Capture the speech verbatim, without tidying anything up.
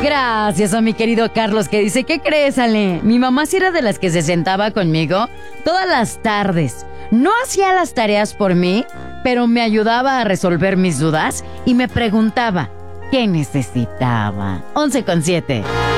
Gracias a mi querido Carlos que dice, ¿qué crees, Ale? Mi mamá sí era de las que se sentaba conmigo todas las tardes. No hacía las tareas por mí, pero me ayudaba a resolver mis dudas y me preguntaba, ¿qué necesitaba? once con siete.